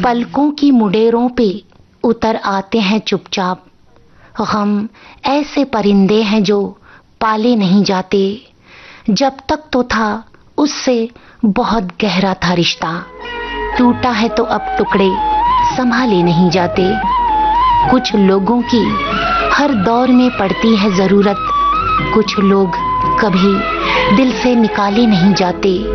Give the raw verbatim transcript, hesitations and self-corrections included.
पलकों की मुडेरों पे उतर आते हैं चुपचाप। गम ऐसे परिंदे हैं जो पाले नहीं जाते। जब तक तो था उससे बहुत गहरा था रिश्ता, टूटा है तो अब टुकड़े संभाले नहीं जाते। कुछ लोगों की हर दौर में पड़ती है जरूरत, कुछ लोग कभी दिल से निकाले नहीं जाते।